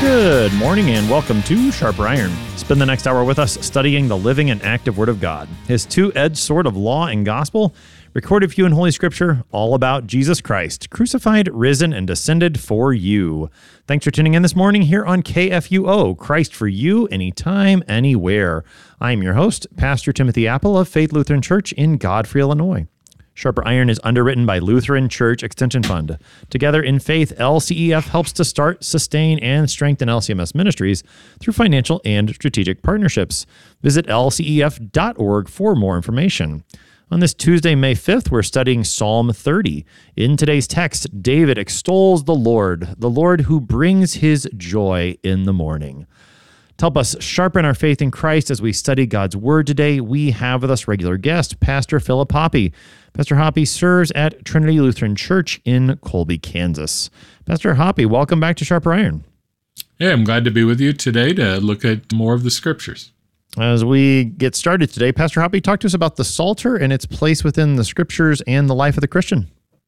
Good morning and welcome to Sharper Iron. Spend the next hour with us studying the living and active Word of God, His two-edged sword of law and gospel, recorded for you in Holy Scripture, all about Jesus Christ, crucified, risen, and descended for you. Thanks for tuning in this morning here on KFUO, Christ for you, anytime, anywhere. I'm your host, Pastor Timothy Apple of Faith Lutheran Church in Godfrey, Illinois. Sharper Iron is underwritten by Lutheran Church Extension Fund. Together in Faith, LCEF helps to start, sustain, and strengthen LCMS ministries through financial and strategic partnerships. Visit lcef.org for more information. On this Tuesday, May 5th, we're studying Psalm 30. In today's text, David extols the Lord who brings his joy in the morning. To help us sharpen our faith in Christ as we study God's Word today, we have with us regular guest, Pastor Philip Hoppe. Pastor Hoppe serves at Trinity Lutheran Church in Colby, Kansas. Pastor Hoppe, welcome back to Sharper Iron. Hey, I'm glad to be with you today to look at more of the Scriptures. As we get started today, Pastor Hoppe, talk to us about the Psalter and its place within the Scriptures and the life of the Christian.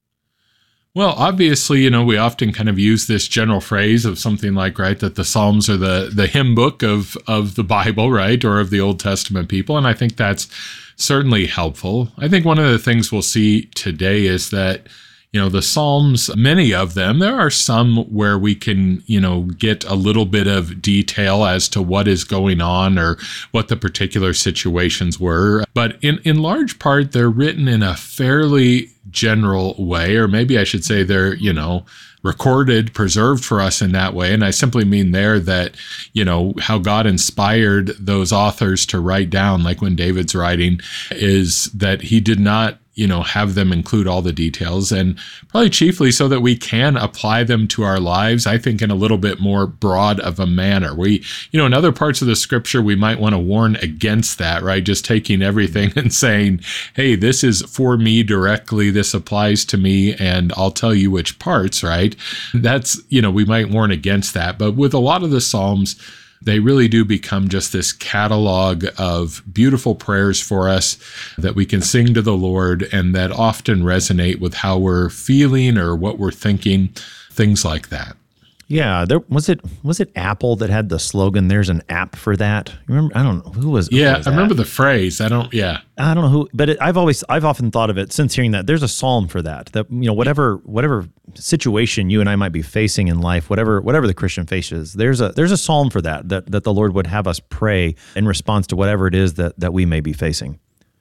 Well, obviously, we often kind of use this general phrase of something like, right, that the Psalms are the hymn book of the Bible, right, or of the Old Testament people, and I think that's certainly helpful. I think one of the things we'll see today is that, the Psalms, many of them, there are some where we can, get a little bit of detail as to what is going on or what the particular situations were. But in large part, they're written in a fairly general way, or maybe I should say they're, recorded, preserved for us in that way. And I simply mean there that, how God inspired those authors to write down, like when David's writing, is that he did not have them include all the details, and probably chiefly so that we can apply them to our lives, I think, in a little bit more broad of a manner. We, in other parts of the Scripture, we might want to warn against that, right? Just taking everything and saying, hey, this is for me directly, this applies to me, and I'll tell you which parts, right? That's, we might warn against that. But with a lot of the Psalms, they really do become just this catalog of beautiful prayers for us that we can sing to the Lord and that often resonate with how we're feeling or what we're thinking, things like that. Yeah, was it Apple that had the slogan, "There's an app for that"? Remember? I don't know who was. Yeah, I remember the phrase. I don't know who, but I've often thought of it since hearing that. There's a psalm for that. That whatever situation you and I might be facing in life, whatever the Christian faces, there's a psalm for that the Lord would have us pray in response to whatever it is that we may be facing.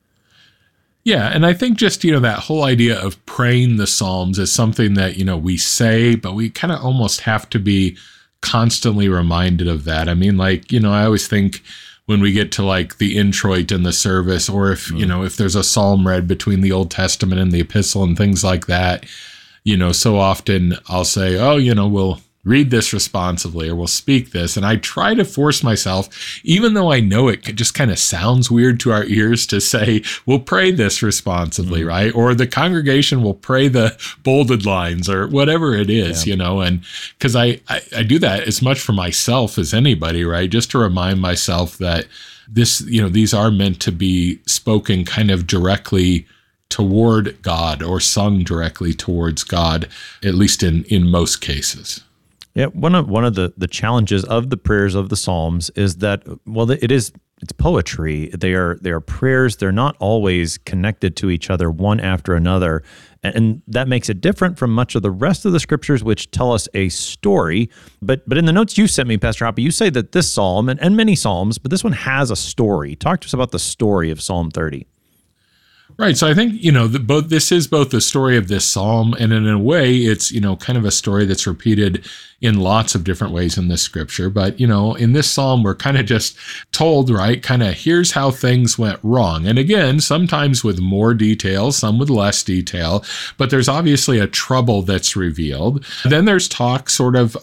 Yeah, and I think just, that whole idea of praying the Psalms is something that, we say, but we kind of almost have to be constantly reminded of that. I mean, I always think when we get to like the introit in the service, or if, if there's a psalm read between the Old Testament and the epistle and things like that, so often I'll say, we'll read this responsively, or we'll speak this. And I try to force myself, even though I know it just kind of sounds weird to our ears, to say, we'll pray this responsively, right? Or the congregation will pray the bolded lines, or whatever it is, and because I do that as much for myself as anybody, right? Just to remind myself that this, these are meant to be spoken kind of directly toward God, or sung directly towards God, at least in most cases. Yeah, one of the challenges of the prayers of the Psalms is that, it's poetry. They are prayers. They're not always connected to each other, one after another, and that makes it different from much of the rest of the Scriptures, which tell us a story. But in the notes you sent me, Pastor Hoppe, you say that this Psalm and many Psalms, but this one has a story. Talk to us about the story of Psalm 30. Right. So I think, this is both the story of this psalm, and in a way, it's, kind of a story that's repeated in lots of different ways in this Scripture. But, in this psalm, we're kind of just told, right, kind of here's how things went wrong. And again, sometimes with more detail, some with less detail, but there's obviously a trouble that's revealed. Then there's talk sort of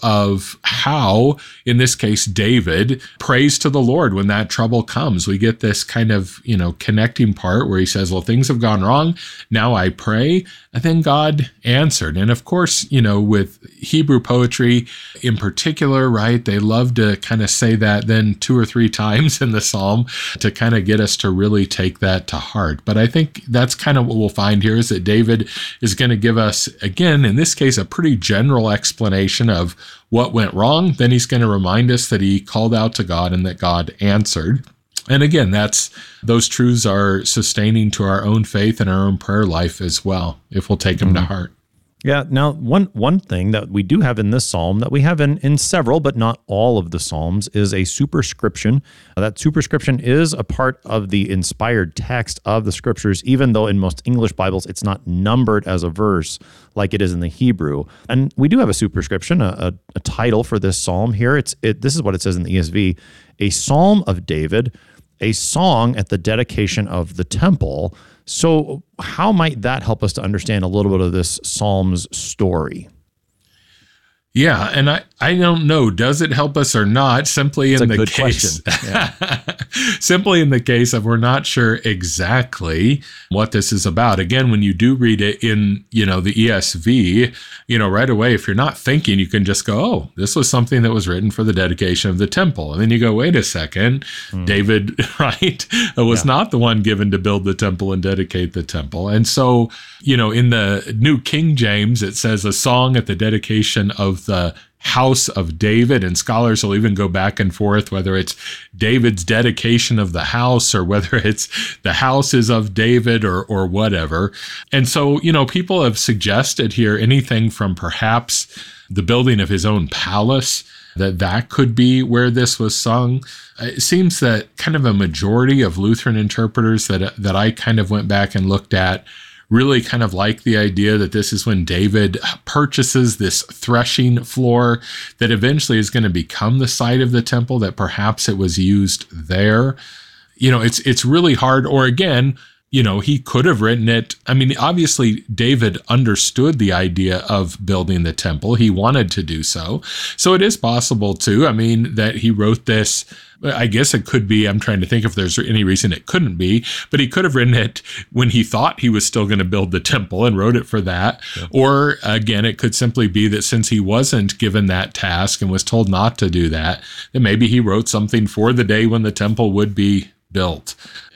how, in this case, David prays to the Lord when that trouble comes. We get this kind of, connecting part where he says, well, things things have gone wrong. Now I pray. And then God answered. And of course, with Hebrew poetry in particular, right, they love to kind of say that then 2 or 3 times in the psalm to kind of get us to really take that to heart. But I think that's kind of what we'll find here is that David is going to give us, again, in this case, a pretty general explanation of what went wrong. Then he's going to remind us that he called out to God and that God answered. And again, those truths are sustaining to our own faith and our own prayer life as well, if we'll take them to heart. Yeah. Now, one thing that we do have in this psalm that we have in several, but not all of the psalms, is a superscription. That superscription is a part of the inspired text of the scriptures, even though in most English Bibles it's not numbered as a verse like it is in the Hebrew. And we do have a superscription, a title for this psalm here. This is what it says in the ESV: a psalm of David, a song at the dedication of the temple. So how might that help us to understand a little bit of this psalm's story? Yeah, and I don't know, does it help us or not? Simply in the case, simply in the case of we're not sure exactly what this is about. Again, when you do read it in, the ESV, right away, if you're not thinking, you can just go, oh, this was something that was written for the dedication of the temple. And then you go, wait a second, David, right, was not the one given to build the temple and dedicate the temple. And so, in the New King James, it says a song at the dedication of the house of David, and scholars will even go back and forth whether it's David's dedication of the house or whether it's the houses of David or whatever. And so, people have suggested here anything from perhaps the building of his own palace, that could be where this was sung. It seems that kind of a majority of Lutheran interpreters that I kind of went back and looked at really kind of like the idea that this is when David purchases this threshing floor that eventually is going to become the site of the temple, that perhaps it was used there. It's really hard. Or again, he could have written it. I mean, obviously, David understood the idea of building the temple. He wanted to do so. So it is possible, too, that he wrote this. I guess it could be, I'm trying to think if there's any reason it couldn't be, but he could have written it when he thought he was still going to build the temple and wrote it for that. Yeah. Or again, it could simply be that since he wasn't given that task and was told not to do that, then maybe he wrote something for the day when the temple would be built.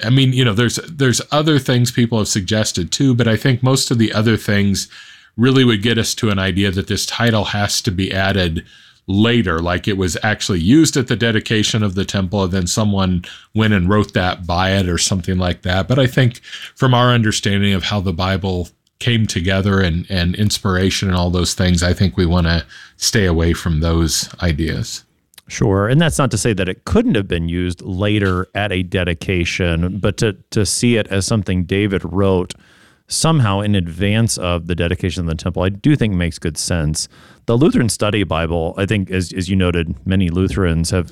There's other things people have suggested too, but I think most of the other things really would get us to an idea that this title has to be added later, like it was actually used at the dedication of the temple, and then someone went and wrote that by it or something like that. But I think from our understanding of how the Bible came together and inspiration and all those things, I think we want to stay away from those ideas. Sure. And that's not to say that it couldn't have been used later at a dedication, but to see it as something David wrote somehow in advance of the dedication of the temple, I do think makes good sense. The Lutheran Study Bible, I think, as you noted, many Lutherans have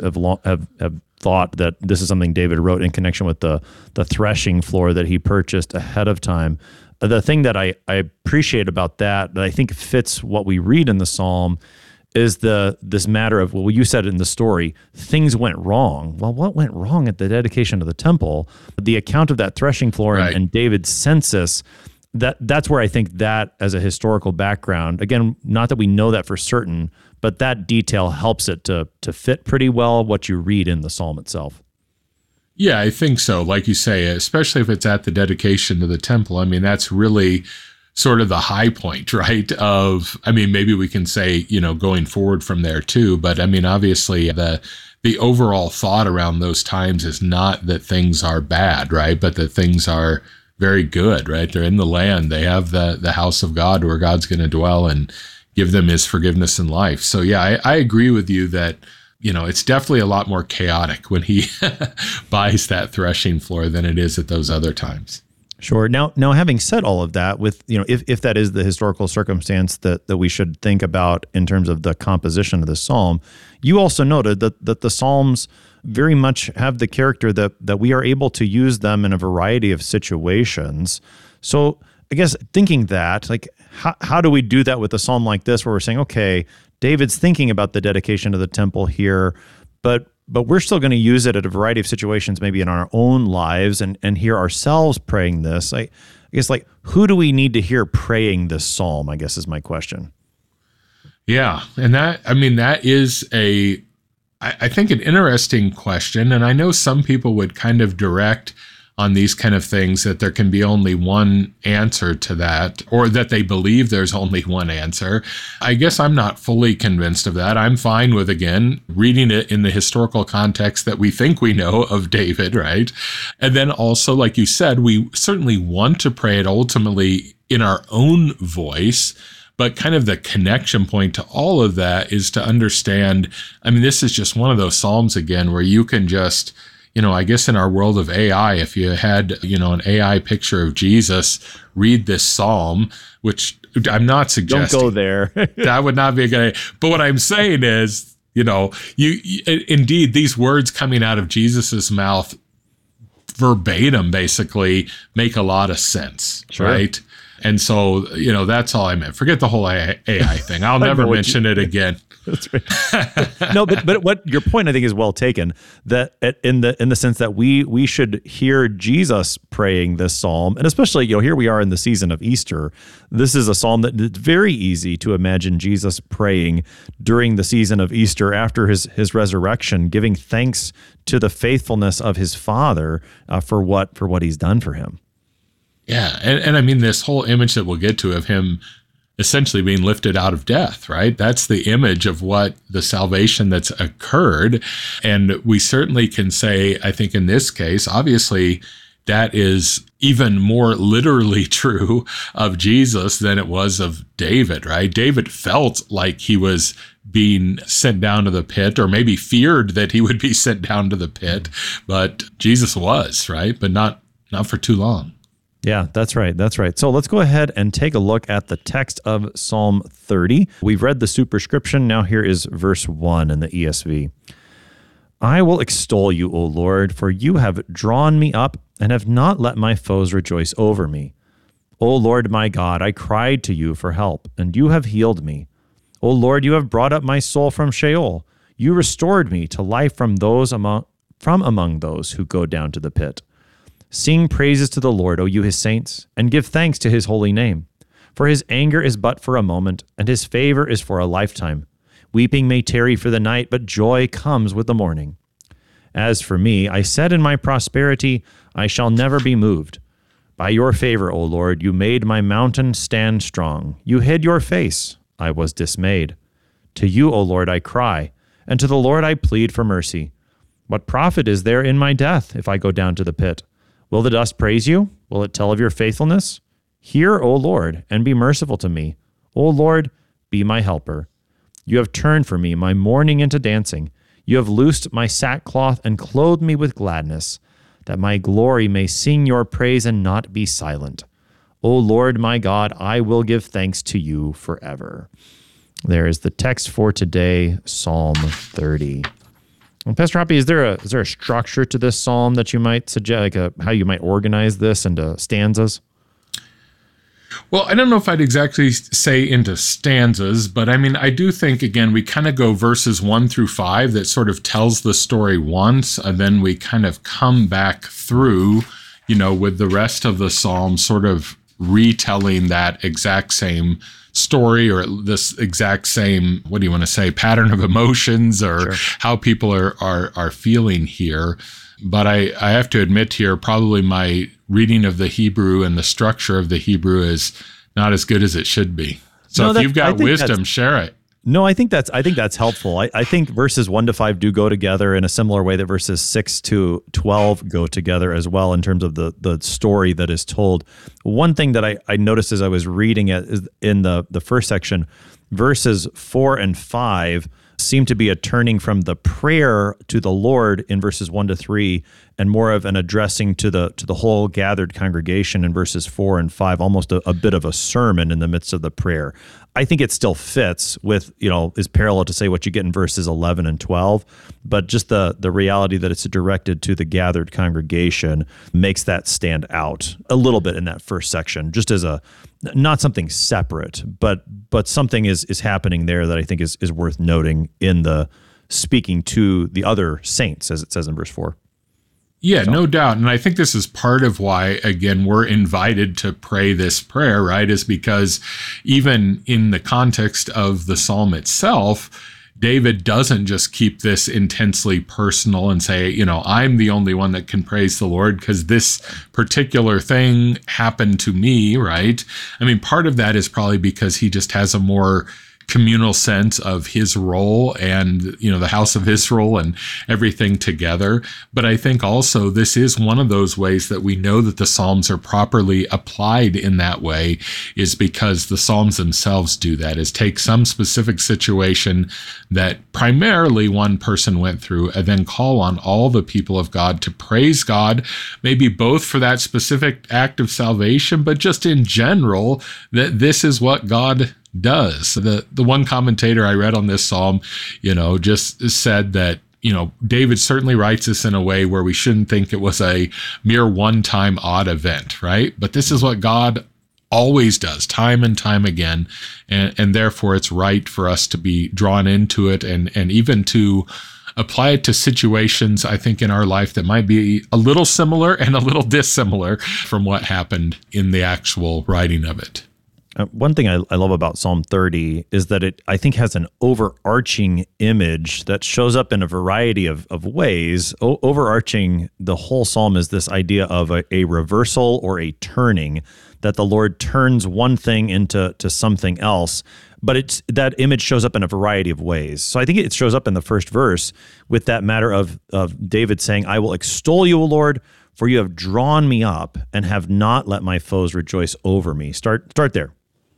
thought that this is something David wrote in connection with the threshing floor that he purchased ahead of time. The thing that I appreciate about that I think fits what we read in the Psalm is this matter of, well, you said in the story, things went wrong. Well, what went wrong at the dedication of the temple? The account of that threshing floor right. and David's census, that's where I think that as a historical background, again, not that we know that for certain, but that detail helps it to fit pretty well what you read in the Psalm itself. Yeah, I think so. Like you say, especially if it's at the dedication to the temple, that's really sort of the high point, right? Maybe we can say, going forward from there too, but obviously the overall thought around those times is not that things are bad, right? But that things are very good, right? They're in the land. They have the house of God where God's going to dwell and give them his forgiveness and life. So yeah, I agree with you that, it's definitely a lot more chaotic when he buys that threshing floor than it is at those other times. Sure. Now, having said all of that, with if that is the historical circumstance that we should think about in terms of the composition of the psalm, you also noted that the psalms very much have the character that we are able to use them in a variety of situations. So I guess thinking that, like, how do we do that with a psalm like this, where we're saying, okay, David's thinking about the dedication of the temple here, but but we're still going to use it at a variety of situations, maybe in our own lives, and hear ourselves praying this. I guess, like, who do we need to hear praying this psalm, I guess, is my question. Yeah. And that is I think an interesting question. And I know some people would kind of direct on these kind of things that there can be only one answer to that, or that they believe there's only one answer. I guess I'm not fully convinced of that. I'm fine with, again, reading it in the historical context that we think we know of David, right? And then also, like you said, we certainly want to pray it ultimately in our own voice. But kind of the connection point to all of that is to understand, I mean, this is just one of those Psalms, again, where you can just, I guess in our world of AI, if you had, an AI picture of Jesus, read this Psalm, which I'm not suggesting. Don't go there. That would not be a good idea. But what I'm saying is, you indeed, these words coming out of Jesus's mouth verbatim basically make a lot of sense, sure. Right? And so, that's all I meant. Forget the whole AI thing. I'll never mention it again. That's right. No, but what your point, I think, is well taken. That in the sense that we should hear Jesus praying this psalm, and especially here we are in the season of Easter. This is a psalm that it's very easy to imagine Jesus praying during the season of Easter after his resurrection, giving thanks to the faithfulness of his Father for what he's done for him. Yeah, and I mean, this whole image that we'll get to of him essentially being lifted out of death, right? That's the image of what the salvation that's occurred. And we certainly can say, I think in this case, obviously, that is even more literally true of Jesus than it was of David, right? David felt like he was being sent down to the pit, or maybe feared that he would be sent down to the pit, but Jesus was, right? But not for too long. Yeah, that's right. That's right. So let's go ahead and take a look at the text of Psalm 30. We've read the superscription. Now here is verse 1 in the ESV. I will extol you, O Lord, for you have drawn me up and have not let my foes rejoice over me. O Lord my God, I cried to you for help, and you have healed me. O Lord, you have brought up my soul from Sheol. You restored me to life from among those who go down to the pit. Sing praises to the Lord, O you his saints, and give thanks to his holy name. For his anger is but for a moment, and his favor is for a lifetime. Weeping may tarry for the night, but joy comes with the morning. As for me, I said in my prosperity, I shall never be moved. By your favor, O Lord, you made my mountain stand strong. You hid your face. I was dismayed. To you, O Lord, I cry, and to the Lord I plead for mercy. What profit is there in my death if I go down to the pit? Will the dust praise you? Will it tell of your faithfulness? Hear, O Lord, and be merciful to me. O Lord, be my helper. You have turned for me my mourning into dancing. You have loosed my sackcloth and clothed me with gladness, that my glory may sing your praise and not be silent. O Lord my God, I will give thanks to you forever. There is the text for today, Psalm 30. And Pastor Hoppy, is there a structure to this psalm that you might suggest, like how you might organize this into stanzas? Well, I don't know if I'd exactly say into stanzas, but I mean, I do think, again, we kind of go verses 1 through 5 that sort of tells the story once, and then we kind of come back through, with the rest of the psalm sort of retelling that exact same story, or this exact same, what do you want to say, pattern of emotions, or sure, how people are feeling here. But I have to admit here, probably my reading of the Hebrew and the structure of the Hebrew is not as good as it should be. So if you've got wisdom, share it. No, I think that's helpful. I think verses 1 to 5 do go together in a similar way that verses 6 to 12 go together as well in terms of the story that is told. One thing that I noticed as I was reading it is in the first section, verses 4 and 5 seem to be a turning from the prayer to the Lord in verses 1 to 3, and more of an addressing to the whole gathered congregation in verses 4 and 5, almost a bit of a sermon in the midst of the prayer. I think it still fits with, is parallel to say what you get in verses 11 and 12, but just the reality that it's directed to the gathered congregation makes that stand out a little bit in that first section, just as not something separate, but something is happening there that I think is worth noting in the speaking to the other saints, as it says in verse 4. Yeah, no doubt. And I think this is part of why, again, we're invited to pray this prayer, right? Is because even in the context of the psalm itself, David doesn't just keep this intensely personal and say, I'm the only one that can praise the Lord because this particular thing happened to me, right? I mean, part of that is probably because he just has a more communal sense of his role and, the house of Israel and everything together. But I think also this is one of those ways that we know that the Psalms are properly applied in that way, is because the Psalms themselves do that, is take some specific situation that primarily one person went through and then call on all the people of God to praise God, maybe both for that specific act of salvation, but just in general, that this is what God does. The one commentator I read on this psalm, just said that, David certainly writes this in a way where we shouldn't think it was a mere one-time odd event, right? But this is what God always does, time and time again, and therefore it's right for us to be drawn into it and even to apply it to situations, I think, in our life that might be a little similar and a little dissimilar from what happened in the actual writing of it. One thing I love about Psalm 30 is that it, I think, has an overarching image that shows up in a variety of ways. Overarching the whole psalm is this idea of a reversal or a turning, that the Lord turns one thing into something else. But that image shows up in a variety of ways. So I think it shows up in the first verse with that matter of David saying, "I will extol you, O Lord, for you have drawn me up and have not let my foes rejoice over me." Start there.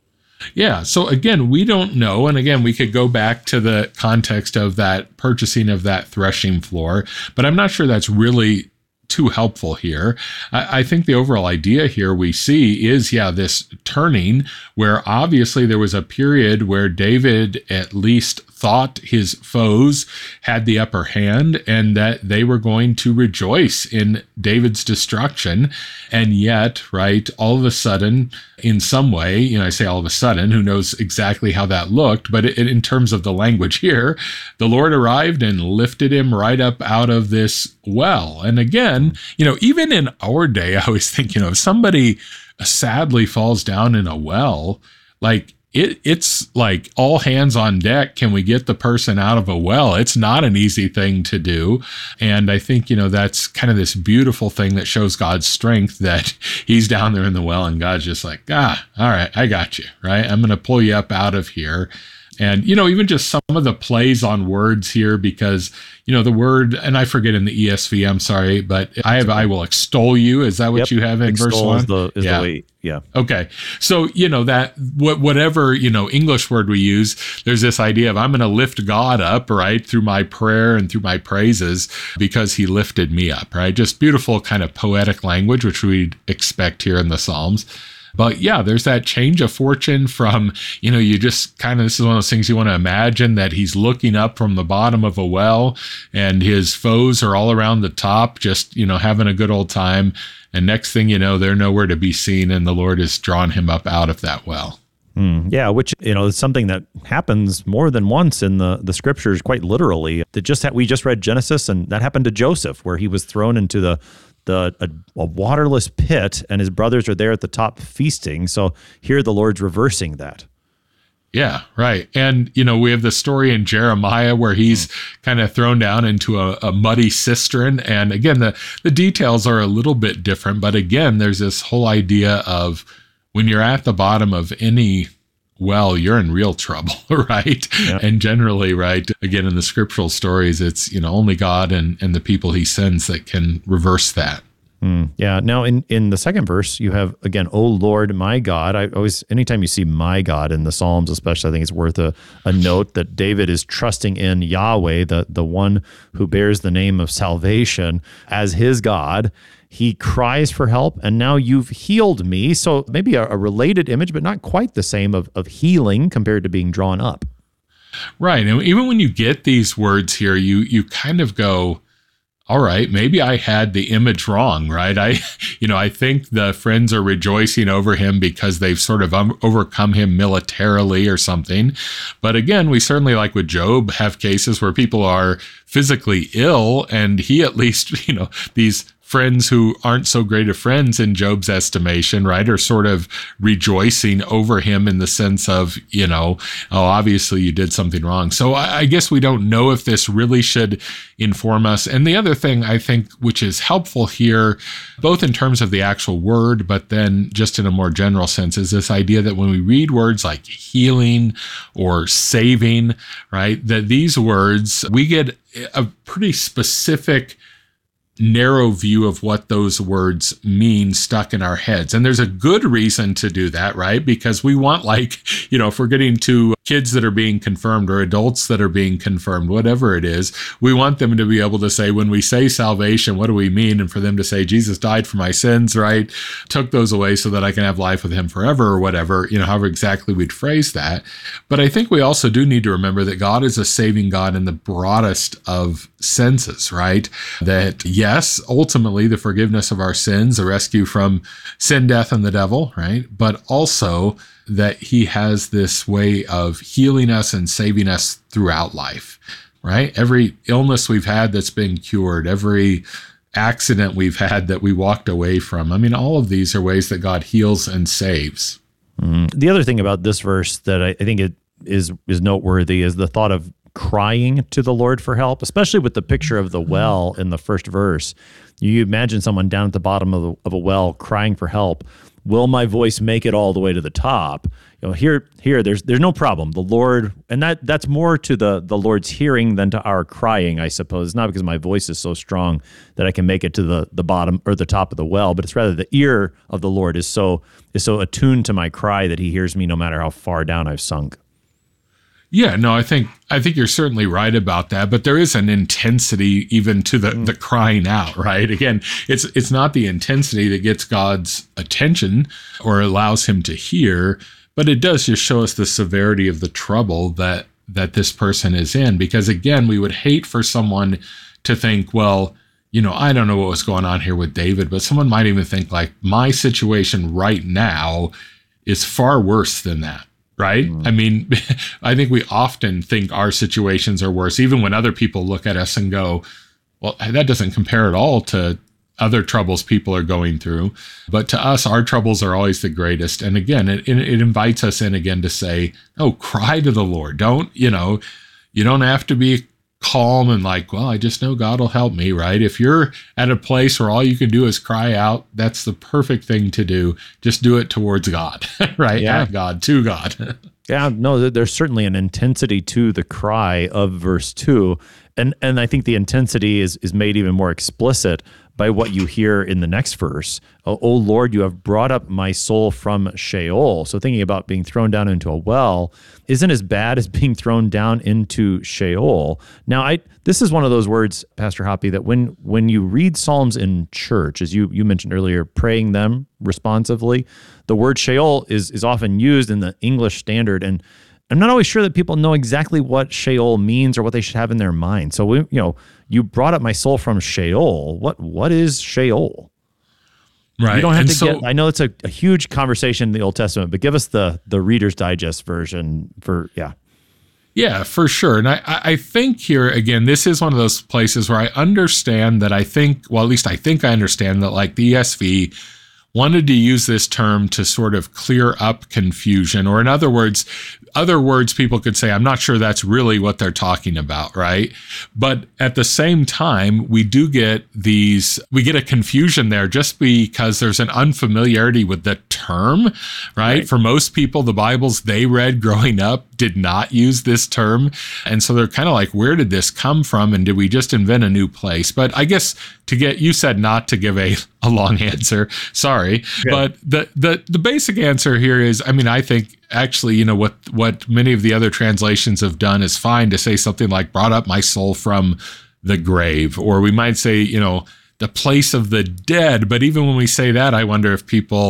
Yeah. So again, we don't know. And again, we could go back to the context of that purchasing of that threshing floor, but I'm not sure that's really too helpful here. I think the overall idea here we see is, this turning, where obviously there was a period where David at least thought his foes had the upper hand and that they were going to rejoice in David's destruction. And yet, right, all of a sudden, in some way, I say all of a sudden, who knows exactly how that looked, but in terms of the language here, the Lord arrived and lifted him right up out of this well. And again, even in our day, I always think, if somebody sadly falls down in a well, like, it's like all hands on deck. Can we get the person out of a well? It's not an easy thing to do. And I think, that's kind of this beautiful thing that shows God's strength, that he's down there in the well and God's just like, all right, I got you, right? I'm going to pull you up out of here. And, even just some of the plays on words here, because, the word, and I forget in the ESV, I'm sorry, but I will extol you. Is that what you have in verse 1? Is the way, yeah. Okay. So, that whatever, English word we use, there's this idea of I'm going to lift God up, right, through my prayer and through my praises because he lifted me up, right? Just beautiful kind of poetic language, which we'd expect here in the Psalms. But there's that change of fortune from, you just kind of, this is one of those things you want to imagine, that he's looking up from the bottom of a well and his foes are all around the top, just, having a good old time. And next thing you know, they're nowhere to be seen and the Lord has drawn him up out of that well. Yeah, which, is something that happens more than once in the scriptures, quite literally. We just read Genesis, and that happened to Joseph, where he was thrown into a waterless pit, and his brothers are there at the top feasting. So here the Lord's reversing that. Yeah, right. And, we have the story in Jeremiah where he's kind of thrown down into a muddy cistern. And again, the details are a little bit different. But again, there's this whole idea of when you're at the bottom of any well, you're in real trouble, right? Yep. And generally, right, again, in the scriptural stories, it's, only God and the people he sends that can reverse that. Yeah. Now, in the second verse, you have, again, "O Lord, my God." I always, anytime you see "my God" in the Psalms, especially, I think it's worth a note that David is trusting in Yahweh, the one who bears the name of salvation, as his God. He cries for help, and now you've healed me. So maybe a related image, but not quite the same of healing compared to being drawn up. Right. And even when you get these words here, you kind of go, all right, maybe I had the image wrong, right? I think the friends are rejoicing over him because they've sort of overcome him militarily or something. But again, we certainly, like with Job, have cases where people are physically ill, and he at least, these friends who aren't so great of friends in Job's estimation, right, are sort of rejoicing over him in the sense of, obviously you did something wrong. So I guess we don't know if this really should inform us. And the other thing I think, which is helpful here, both in terms of the actual word, but then just in a more general sense, is this idea that when we read words like healing or saving, right, that these words, we get a pretty specific narrow view of what those words mean stuck in our heads. And there's a good reason to do that, right? Because we want, if we're getting to kids that are being confirmed or adults that are being confirmed, whatever it is, we want them to be able to say, when we say salvation, what do we mean? And for them to say, Jesus died for my sins, right? Took those away so that I can have life with him forever, or whatever, however exactly we'd phrase that. But I think we also do need to remember that God is a saving God in the broadest of senses, right? That yes, ultimately the forgiveness of our sins, a rescue from sin, death, and the devil, right? But also that he has this way of healing us and saving us throughout life, right? Every illness we've had that's been cured, every accident we've had that we walked away from. I mean, all of these are ways that God heals and saves. The other thing about this verse that I think it is noteworthy is the thought of crying to the Lord for help, especially with the picture of the well in the first verse. You imagine someone down at the bottom of a well crying for help. Will my voice make it all the way to the top? Here, there's no problem. The Lord, and that's more to the Lord's hearing than to our crying, I suppose. It's not because my voice is so strong that I can make it to the bottom or the top of the well, but it's rather the ear of the Lord is so attuned to my cry that he hears me no matter how far down I've sunk. Yeah, no, I think you're certainly right about that, but there is an intensity even to the crying out, right? Again, it's not the intensity that gets God's attention or allows him to hear, but it does just show us the severity of the trouble that this person is in. Because again, we would hate for someone to think, well, I don't know what was going on here with David, but someone might even think like my situation right now is far worse than that. Right? I mean, I think we often think our situations are worse, even when other people look at us and go, well, that doesn't compare at all to other troubles people are going through. But to us, our troubles are always the greatest. And again, it invites us in again to say, oh, cry to the Lord. You don't have to be calm and like, well, I just know God will help me, right? If you're at a place where all you can do is cry out, that's the perfect thing to do. Just do it towards God, right? Yeah. At God, to God. Yeah, no, there's certainly an intensity to the cry of verse 2. And I think the intensity is made even more explicit by what you hear in the next verse. Oh Lord, you have brought up my soul from Sheol. So thinking about being thrown down into a well isn't as bad as being thrown down into Sheol. Now, this is one of those words, Pastor Hoppy, that when you read Psalms in church, as you mentioned earlier, praying them responsively, the word Sheol is often used in the English Standard, and I'm not always sure that people know exactly what Sheol means or what they should have in their mind. So, you brought up my soul from Sheol. What is Sheol? Right. You don't have to I know it's a huge conversation in the Old Testament, but give us the Reader's Digest version Yeah, for sure. And I think here, again, this is one of those places where I understand that at least I think I understand that like the ESV wanted to use this term to sort of clear up confusion, or in other words people could say, I'm not sure that's really what they're talking about, right? But at the same time, we get a confusion there just because there's an unfamiliarity with the term, right? For most people, the Bibles they read growing up did not use this term. And so they're kind of like, where did this come from? And did we just invent a new place? But I guess you said not to give a long answer. Sorry. Yeah. But the basic answer here is, I think actually, what many of the other translations have done is fine to say something like brought up my soul from the grave, or we might say, the place of the dead. But even when we say that, I wonder if people,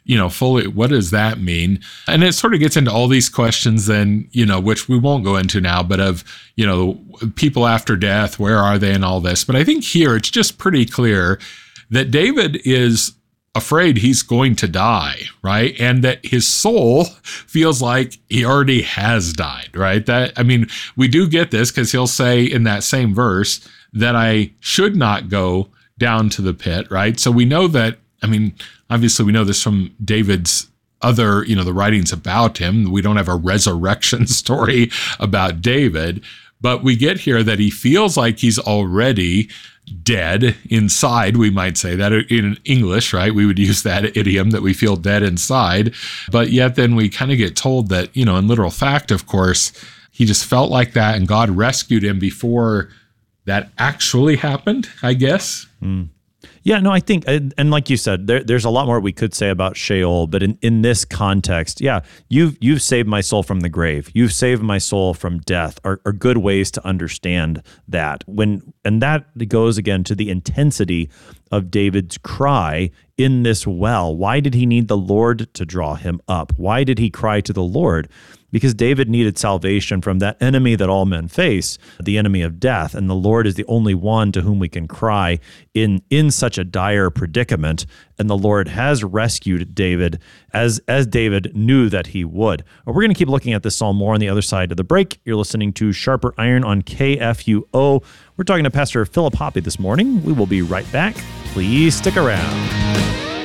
fully, what does that mean? And it sort of gets into all these questions then, which we won't go into now, but of, people after death, where are they and all this. But I think here it's just pretty clear that David is afraid he's going to die, right? And that his soul feels like he already has died, right? We do get this because he'll say in that same verse that I should not go down to the pit, right? So we know that, obviously we know this from David's other, the writings about him. We don't have a resurrection story about David, but we get here that he feels like he's already dead inside, we might say that in English, right? We would use that idiom that we feel dead inside. But yet then we kind of get told that, in literal fact, of course, he just felt like that and God rescued him before that actually happened, I guess. Yeah, no, I think, and like you said, there's a lot more we could say about Sheol, but in this context, yeah, you've saved my soul from the grave. You've saved my soul from death are good ways to understand that. And that goes again to the intensity of David's cry in this well. Why did he need the Lord to draw him up? Why did he cry to the Lord? Because David needed salvation from that enemy that all men face, the enemy of death. And the Lord is the only one to whom we can cry in such a dire predicament. And the Lord has rescued David as David knew that he would. We're going to keep looking at this psalm more on the other side of the break. You're listening to Sharper Iron on KFUO. We're talking to Pastor Philip Hoppe this morning. We will be right back. Please stick around.